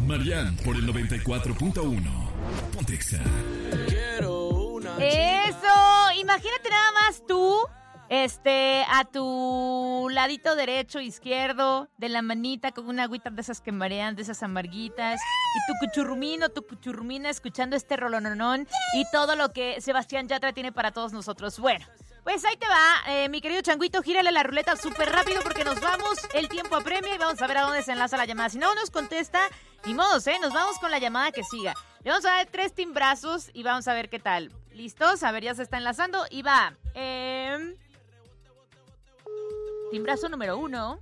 Marian por el 94.1. Pontexa. Eso, imagínate nada más tú, a tu ladito derecho, izquierdo, de la manita con una agüita de esas que marean, de esas amarguitas, y tu cuchurrumino, tu cuchurrumina escuchando este rolononón y todo lo que Sebastián Yatra tiene para todos nosotros. Bueno, pues ahí te va, mi querido changuito, gírale la ruleta súper rápido porque nos vamos, el tiempo apremia y vamos a ver a dónde se enlaza la llamada. Si no nos contesta, ni modos, nos vamos con la llamada que siga. Le vamos a dar 3 timbrazos y vamos a ver qué tal. ¿Listos? A ver, ya se está enlazando y va. Timbrazo número 1.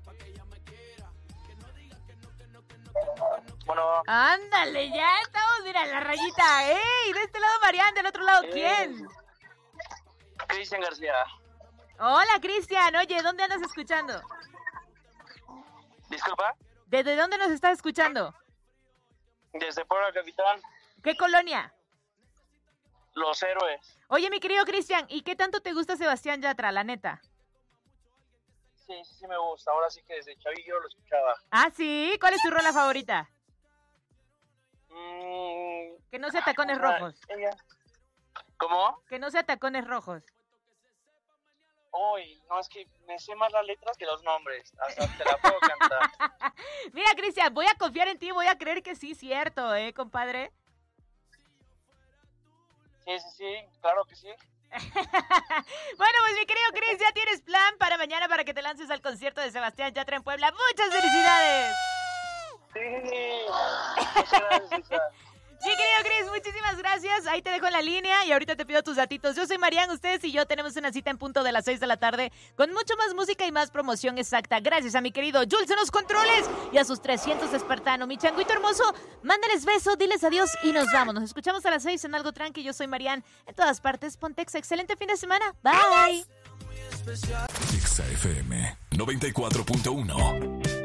Bueno. Ándale, ya estamos, mira, la rayita. ¡Ey! De este lado Marian, del otro lado, ¿quién? Cristian García. Hola, Cristian. Oye, ¿dónde andas escuchando? ¿Disculpa? ¿Desde dónde nos estás escuchando? Desde Puebla Capital. ¿Qué colonia? Los Héroes. Oye, mi querido Cristian, ¿y qué tanto te gusta Sebastián Yatra, la neta? Sí me gusta. Ahora sí que desde chavillo lo escuchaba. ¿Ah, sí? ¿Cuál es tu rola favorita? Que no sea Tacones Rojos. ¿Cómo? Que no sea Tacones Rojos. Uy, no, es que me sé más las letras que los nombres. Hasta te la puedo cantar. Mira, Cristian, voy a confiar en ti, voy a creer que sí, cierto, compadre. Sí, claro que sí. Bueno, pues mi querido Chris, ya tienes plan para mañana para que te lances al concierto de Sebastián Yatra en Puebla. ¡Muchas felicidades! Sí, muchas gracias. Mi querido Chris, muchísimas gracias. Ahí te dejo en la línea y ahorita te pido tus datitos. Yo soy Marian, ustedes y yo tenemos una cita en punto de las 6 de la tarde con mucho más música y más promoción exacta. Gracias a mi querido Jules en los controles y a sus 300 espartanos. Mi changuito hermoso, mándales beso, diles adiós y nos vamos. Nos escuchamos a las 6 en Algo Tranqui. Yo soy Marian. En todas partes, Pontexa. Excelente fin de semana. Bye. Pontexa FM 94.1.